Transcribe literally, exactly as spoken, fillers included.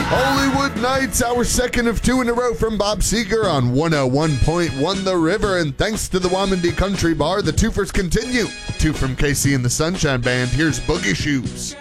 Hollywood Nights, our second of two in a row from Bob Seger on one oh one point one The River. And thanks to the Wamandee Country Bar, the twofers continue. Two from K C and the Sunshine Band. Here's Boogie Shoes.